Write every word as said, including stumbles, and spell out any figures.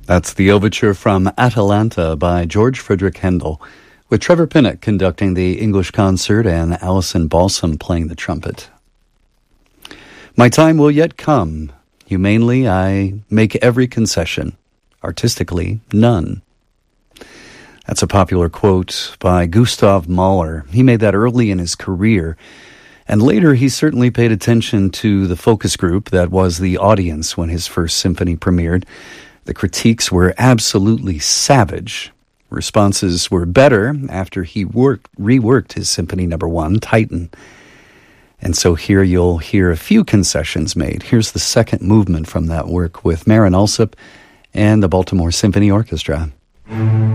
That's the overture from Atalanta by George Frederick Handel, with Trevor Pinnock conducting the English concert and Alison Balsam playing the trumpet. My time will yet come. Humanely, I make every concession. Artistically, none. That's a popular quote by Gustav Mahler. He made that early in his career, and later he certainly paid attention to the focus group that was the audience when his first symphony premiered. The critiques were absolutely savage. Responses were better after he worked, reworked his Symphony Number One, Titan. And so here you'll hear a few concessions made. Here's the second movement from that work with Marin Alsop and the Baltimore Symphony Orchestra.